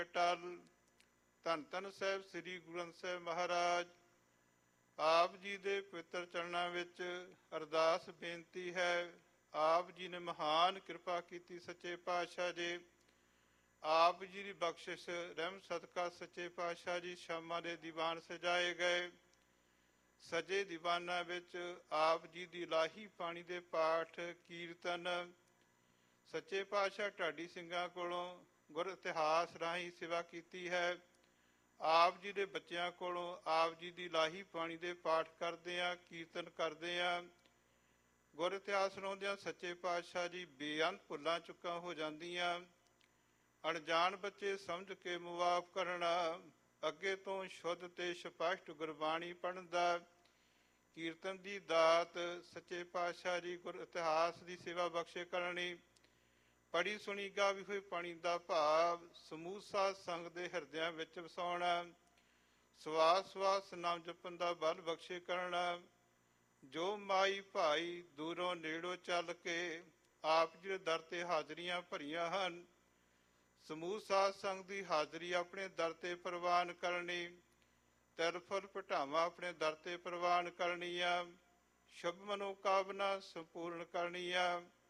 ਟਲ। ਧੰਨ ਧੰਨ ਸਾਹਿਬ ਸ੍ਰੀ ਗੁਰੂ ਗ੍ਰੰਥ ਸਾਹਿਬ ਮਹਾਰਾਜ। ਆਪ ਜੀ ਦੇ ਪਵਿੱਤਰ ਚਰਨਾਂ ਵਿੱਚ ਅਰਦਾਸ ਬੇਨਤੀ ਹੈ। ਆਪ ਜੀ ਨੇ ਮਹਾਨ ਕਿਰਪਾ ਕੀਤੀ ਸੱਚੇ ਪਾਤਸ਼ਾਹ ਜੀ। ਆਪ ਜੀ ਦੀ ਬਖਸ਼ਿਸ਼ ਰਹਿਮ ਸਦਕਾ ਸੱਚੇ ਪਾਤਸ਼ਾਹ ਜੀ ਸ਼ਾਮਾਂ ਦੇ ਦੀਵਾਨ ਸਜਾਏ ਗਏ। ਸਜੇ ਦੀਵਾਨਾਂ ਵਿੱਚ ਆਪ ਜੀ ਦੀ ਲਾਹੀ ਪਾਣੀ ਦੇ ਪਾਠ ਕੀਰਤਨ ਸੱਚੇ ਪਾਤਸ਼ਾਹ ਢਾਡੀ ਸਿੰਘਾਂ ਕੋਲੋਂ ਗੁਰ ਇਤਿਹਾਸ ਰਾਹੀਂ ਸੇਵਾ ਕੀਤੀ ਹੈ। ਆਪ ਜੀ ਦੇ ਬੱਚਿਆਂ ਕੋਲੋਂ ਆਪ ਜੀ ਦੀ ਲਾਹੀ ਬਾਣੀ ਦੇ ਪਾਠ ਕਰਦੇ ਆ, ਕੀਰਤਨ ਕਰਦੇ ਆ। ਗੁਰ ਇਤਿਹਾਸ ਸੁਣਾਉਂਦਿਆਂ ਸੱਚੇ ਪਾਤਸ਼ਾਹ ਜੀ ਬੇਅੰਤ ਭੁੱਲਾਂ ਚੁੱਕਾਂ ਹੋ ਜਾਂਦੀਆਂ। ਅਣਜਾਣ ਬੱਚੇ ਸਮਝ ਕੇ ਮੁਆਫ ਕਰਨਾ, ਅੱਗੇ ਤੋਂ ਸ਼ੁੱਧ ਤੇ ਸਪਸ਼ਟ ਗੁਰਬਾਣੀ ਪੜ੍ਹਨ ਦਾ, ਕੀਰਤਨ ਦੀ ਦਾਤ ਸੱਚੇ ਪਾਤਸ਼ਾਹ ਜੀ ਗੁਰ ਇਤਿਹਾਸ ਦੀ ਸੇਵਾ ਬਖਸ਼ੇ ਕਰਨੀ। ਪੜੀ ਸੁਣੀ ਗਾਵੀ ਹੋਈ ਪਾਣੀ ਦਾ ਭਾਵ ਸਮੂਹ ਸਾਧ ਸੰਗ ਦੇ ਹਿਰਦਿਆਂ ਵਿੱਚ ਵਸਾਉਣਾ। ਸਵਾਸ ਸਵਾਸ ਨਾਮ ਜਪਣ ਦਾ ਬਲ ਬਖਸ਼ੇ ਕਰਨਾ। ਜੋ ਮਾਈ ਭਾਈ ਦੂਰੋਂ ਨੇੜੋਂ ਚੱਲ ਕੇ ਆਪ ਜੀ ਦੇ ਦਰ ਤੇ ਹਾਜ਼ਰੀਆਂ ਭਰੀਆਂ ਹਨ, ਸਮੂਹ ਸਾਧ ਸੰਗ ਦੀ ਹਾਜ਼ਰੀ ਆਪਣੇ ਦਰ ਤੇ ਪ੍ਰਵਾਨ ਕਰਨੀ। ਤਿਰਫਲ ਭਟਾਵਾਂ ਆਪਣੇ ਦਰ ਤੇ ਪ੍ਰਵਾਨ ਕਰਨੀਆਂ। ਸ਼ੁਭ ਮਨੋਕਾਮਨਾ ਸੰਪੂਰਨ ਕਰਨੀਆਂ।